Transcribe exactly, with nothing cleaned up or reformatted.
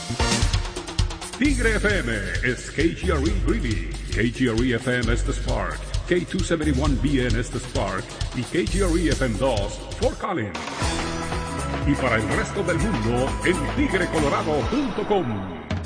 Tigre F M is K G R E Greeley, K G R E F M Estes Park, K two seventy-one B N Estes Park y K G R E F M dos Fort Collins. Y para el resto del mundo en tigre colorado punto com.